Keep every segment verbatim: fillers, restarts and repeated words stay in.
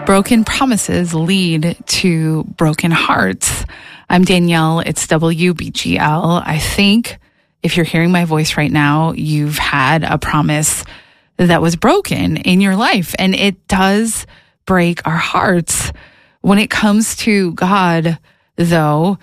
Broken promises lead to broken hearts. I'm Danielle. It's W B G L. I think if you're hearing my voice right now, you've had a promise that was broken in your life, and it does break our hearts. When it comes to God, though,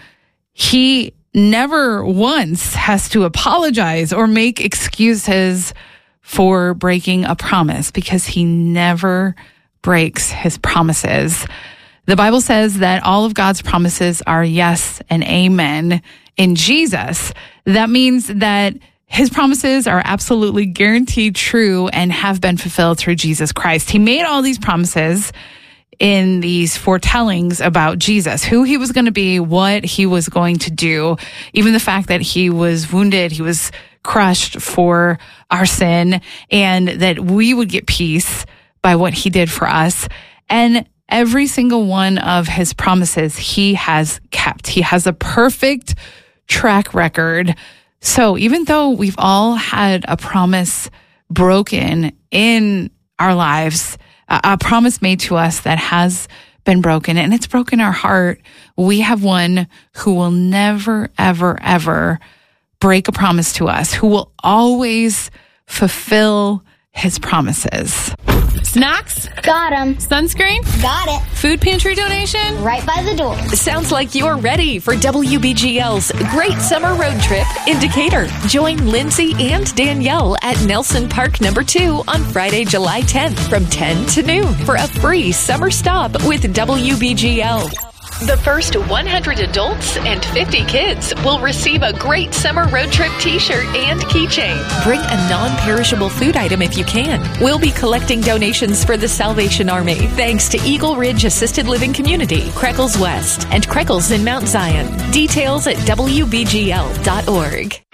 He never once has to apologize or make excuses for breaking a promise, because He never breaks His promises. The Bible says that all of God's promises are yes and amen in Jesus. That means that His promises are absolutely guaranteed true and have been fulfilled through Jesus Christ. He made all these promises in these foretellings about Jesus, who He was going to be, what He was going to do, even the fact that He was wounded, He was crushed for our sin, and that we would get peace by what He did for us. And every single one of His promises He has kept. He has a perfect track record. So even though we've all had a promise broken in our lives, a, a promise made to us that has been broken, and it's broken our heart, we have one who will never, ever, ever break a promise to us, who will always fulfill His promises. Snacks? Got 'em. Sunscreen? Got it. Food pantry donation? Right by the door. Sounds like you're ready for W B G L's Great Summer Road Trip in Decatur. Join Lindsay and Danielle at Nelson Park Number two on Friday, July tenth from ten to noon for a free summer stop with W B G L. The first one hundred adults and fifty kids will receive a Great Summer Road Trip t-shirt and keychain. Bring a non-perishable food item if you can. We'll be collecting donations for the Salvation Army, thanks to Eagle Ridge Assisted Living Community, Creckles West, and Creckles in Mount Zion. Details at W B G L dot org.